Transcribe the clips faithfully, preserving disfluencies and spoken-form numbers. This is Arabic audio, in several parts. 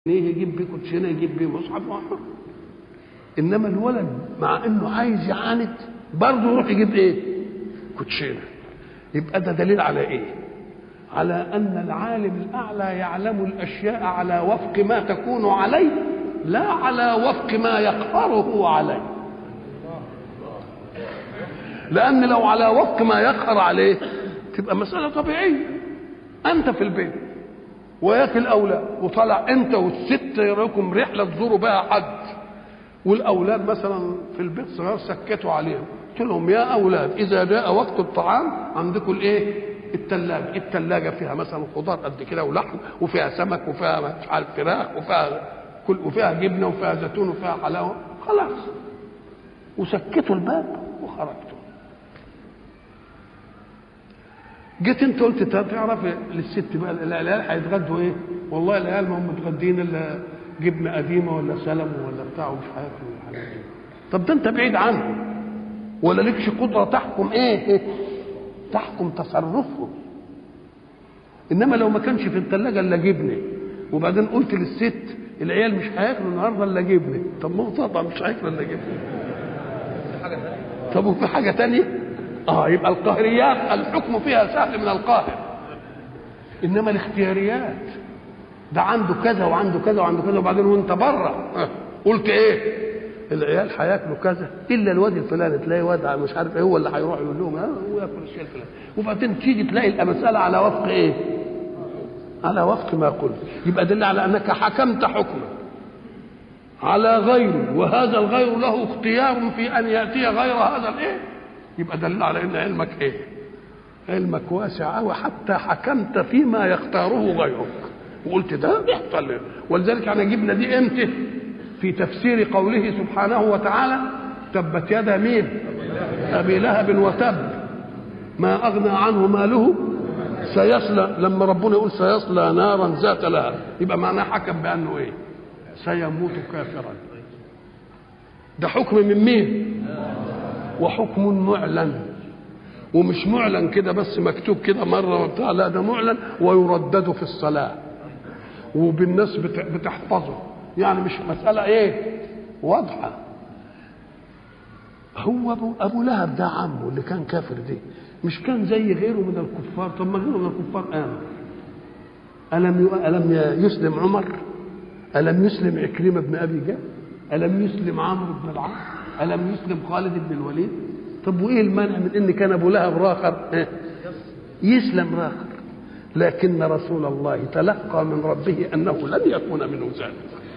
يجيب بيه كوتشينه، يجيب بيه مصحف واحد. انما الولد مع انه عايز يعاند برضه يروح يجيب ايه؟ كوتشينه. يبقى ده دليل على ايه؟ على ان العالم الاعلى يعلم الاشياء على وفق ما تكون عليه، لا على وفق ما يقهره عليه. لان لو على وفق ما يقهر عليه تبقى مساله طبيعيه. انت في البيت وياك الاولاد وطلع انت والست يراكم رحله تزوروا بها حد، والاولاد مثلا في البيت صغار سكتوا عليهم، قلت لهم يا اولاد اذا جاء وقت الطعام عندكم الايه؟ الثلاجه، الثلاجه فيها مثلا خضار قد كده ولحم وفيها سمك وفيها مش عارف فراخ وفيها كل وفيها جبنه وفيها زيتون وفيها حلاوه، خلاص. وسكتوا الباب وخرجتوا. جيت انت قلت تعرف للست بقى العيال هيتغدوا ايه؟ والله العيال ما هم متغدين الا جبنه قديمه ولا سلم ولا بتاع ومش عارف الحاجات دي. طب ده انت بعيد عنه ولا لكش قدره تحكم ايه؟ تحكم تصرفه. انما لو ما كانش في الثلاجه الا جبنه وبعدين قلت للست العيال مش هياكلوا النهارده الا جبنه، طب ما هو طبعا مش هياكلوا الا جبنه. طب وفي حاجه ثانيه؟ اه يبقى القهريات الحكم فيها سهل من القاهر. انما الاختياريات ده عنده كذا وعنده كذا وعنده كذا وبعدين وانت بره قلت ايه؟ العيال هياكلوا كذا الا الواد الفلاني، تلاقي واد مش عارف ايه هو اللي هيروح يقول لهم ها هو ياكل الشيء الفلاني، وبعدين تيجي تلاقي المساله على وفق ايه؟ على وفق ما قلت. يبقى دل على انك حكمت حكما على غيره، وهذا الغير له اختيار في ان ياتي غير هذا الايه؟ يبقى دل على ان علمك ايه؟ علمك واسع قوي حتى حكمت فيما يختاره غيرك وقلت ده يحصل. ولذلك احنا جبنا دي امتى؟ في تفسير قوله سبحانه وتعالى تبت يدا مين؟ ابي لهب وتب ما اغنى عنه ماله سيصلى. لما ربنا يقول سيصلى نارا ذات لهب يبقى معناه حكم بانه ايه؟ سيموت كافرا. ده حكم من مين؟ وحكم معلن، ومش معلن كده بس مكتوب كده مره وبتاع، لا ده معلن ويردد في الصلاه وبالناس بتحفظه. يعني مش مساله ايه؟ واضحه. هو ابو ابو لهب ده عمه اللي كان كافر دي مش كان زي غيره من الكفار؟ طب ما غيره من الكفار امن. الم الم يسلم عمر؟ الم يسلم عكرمه بن ابي جهل؟ الم يسلم عمرو بن العاص؟ الم يسلم خالد بن الوليد؟ طب وايه المانع من ان كان ابو لهب راخر يسلم راخر؟ لكن رسول الله تلقى من ربه انه لن يكون منه ذلك،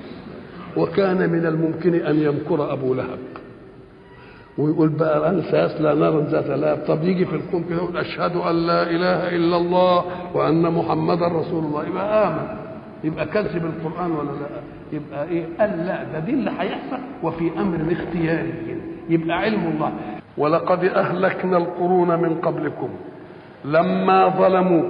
وكان من الممكن ان يمكر ابو لهب ويقول بقى انا سيصلى نارا ذات لهب. طب يجي في القوم كده يقول اشهد ان لا اله الا الله وان محمدا رسول الله، يبقى امن، يبقى كذب القران ولا لا؟ يبقى ايه؟ قال لا ده دي اللي هيحصل وفي امر اختياري، يبقى علم الله. ولقد اهلكنا القرون من قبلكم لما ظلموا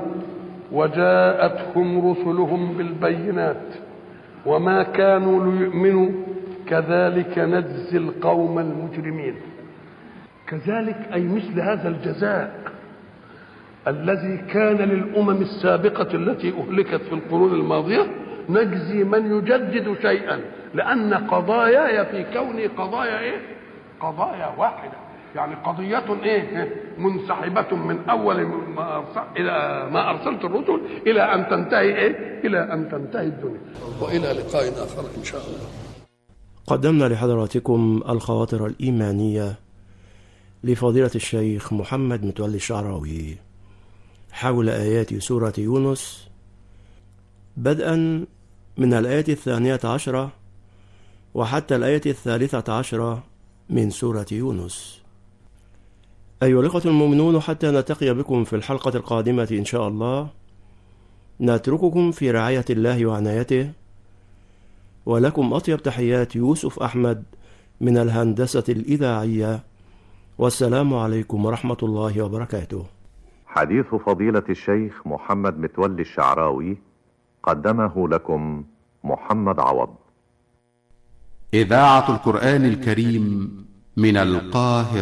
وجاءتهم رسلهم بالبينات وما كانوا ليؤمنوا كذلك نجزي القوم المجرمين. كذلك أي مثل هذا الجزاء الذي كان للأمم السابقة التي أهلكت في القرون الماضية نجزي من يجدد شيئا، لأن قضاياي في كوني قضايا إيه؟ قضايا واحدة، يعني قضية إيه؟ منسحبة من أول ما أرسل إلى ما أرسلت الرسل إلى أن تنتهي إيه؟ إلى أن تنتهي الدنيا. وإلى لقاء آخر إن شاء الله. قدمنا لحضراتكم الخواطر الإيمانية لفضيلة الشيخ محمد متولي الشعراوي حول آيات سورة يونس، بدءا من الآية الثانية عشرة وحتى الآية الثالثة عشرة من سورة يونس. أيها الإخوة المؤمنون، حتى نلتقي بكم في الحلقة القادمة إن شاء الله، نترككم في رعاية الله وعنايته، ولكم أطيب تحيات يوسف أحمد من الهندسة الإذاعية، والسلام عليكم ورحمة الله وبركاته. حديث فضيلة الشيخ محمد متولي الشعراوي قدمه لكم محمد عوض. إذاعة القرآن الكريم من القاهرة.